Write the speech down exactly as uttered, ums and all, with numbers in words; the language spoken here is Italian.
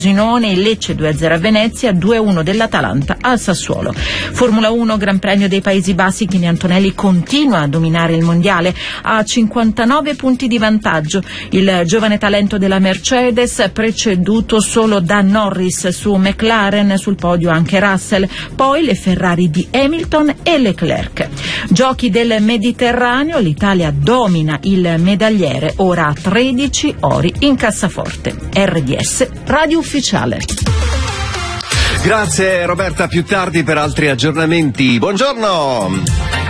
Frosinone, il Lecce due a zero a Venezia, due a uno dell'Atalanta al Sassuolo. Formula uno, Gran Premio dei Paesi Bassi, Kimi Antonelli continua a dominare il mondiale a cinquantanove punti di vantaggio. Il giovane talento della Mercedes, preceduto solo da Norris su McLaren, sul podio anche Russell, poi le Ferrari di Hamilton e Leclerc. Giochi del Mediterraneo, l'Italia domina il medagliere, ora ha tredici ori in cassaforte. R D S Radio Ufficiale. Grazie Roberta, più tardi per altri aggiornamenti. Buongiorno.